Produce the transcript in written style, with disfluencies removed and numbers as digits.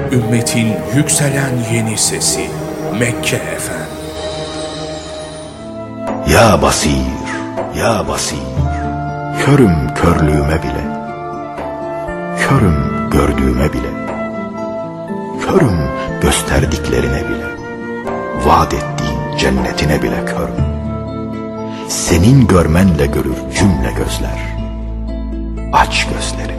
Ümmetin yükselen yeni sesi Mekke FM. Ya basir, ya basir, körüm körlüğüme bile, körüm gördüğüme bile, körüm gösterdiklerine bile, vaat ettiğin cennetine bile körüm. Senin görmenle görür cümle gözler. Aç gözleri.